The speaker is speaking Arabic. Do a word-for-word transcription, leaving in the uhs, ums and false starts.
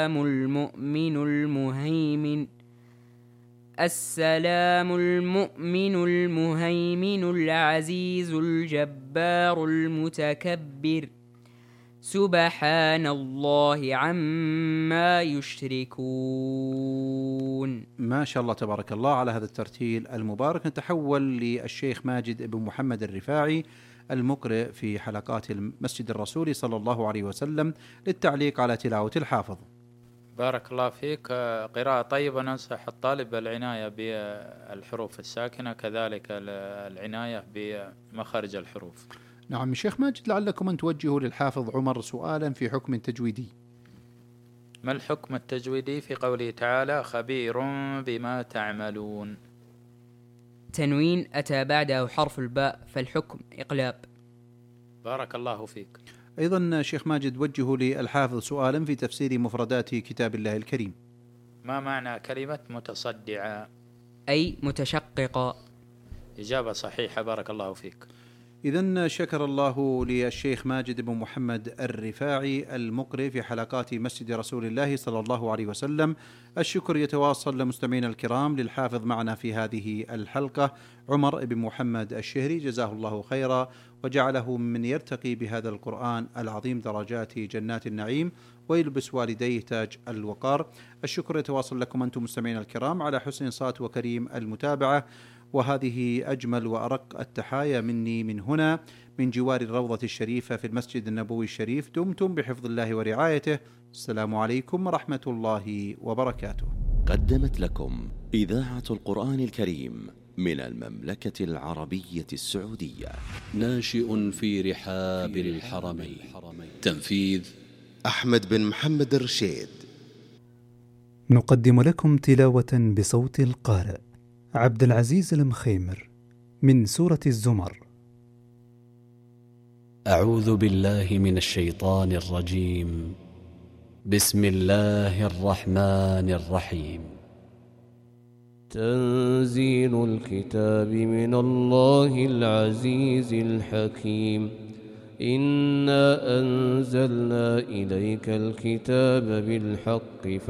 المؤمن المهيمن السلام المؤمن المهيمن العزيز الجبار المتكبر سبحان الله عما يشركون. ما شاء الله تبارك الله على هذا الترتيل المبارك. نتحول للشيخ ماجد بن محمد الرفاعي المقرئ في حلقات المسجد الرسولي صلى الله عليه وسلم للتعليق على تلاوة الحافظ. بارك الله فيك. قراءة طيبة. ننصح الطالب بالعناية بالحروف الساكنة، كذلك العناية بمخارج الحروف. نعم شيخ ماجد، لعلكم أن توجهوا للحافظ عمر سؤالا في حكم تجويدي. ما الحكم التجويدي في قوله تعالى خبير بما تعملون؟ تنوين أتى بعده حرف الباء فالحكم إقلاب. بارك الله فيك. أيضا شيخ ماجد وجهوا للحافظ سؤالا في تفسير مفردات كتاب الله الكريم. ما معنى كلمة متصدعة؟ أي متشققة. إجابة صحيحة، بارك الله فيك. إذن شكر الله للشيخ ماجد بن محمد الرفاعي المقرئ في حلقات مسجد رسول الله صلى الله عليه وسلم. الشكر يتواصل لمستمعينا الكرام للحافظ معنا في هذه الحلقة عمر بن محمد الشهري، جزاه الله خيرا وجعله من يرتقي بهذا القرآن العظيم درجات جنات النعيم ويلبس والديه تاج الوقار. الشكر يتواصل لكم أنتم مستمعينا الكرام على حسن صوت وكريم المتابعة، وهذه أجمل وأرق التحايا مني من هنا من جوار الروضة الشريفة في المسجد النبوي الشريف. دمتم بحفظ الله ورعايته. السلام عليكم ورحمة الله وبركاته. قدمت لكم إذاعة القرآن الكريم من المملكة العربية السعودية. ناشئ في رحاب الحرمين. تنفيذ أحمد بن محمد الرشيد. نقدم لكم تلاوة بصوت القارئ عبد العزيز المخيمر من سورة الزمر. أعوذ بالله من الشيطان الرجيم. بسم الله الرحمن الرحيم. تنزيل الكتاب من الله العزيز الحكيم. إنا أنزلنا إليك الكتاب بالحق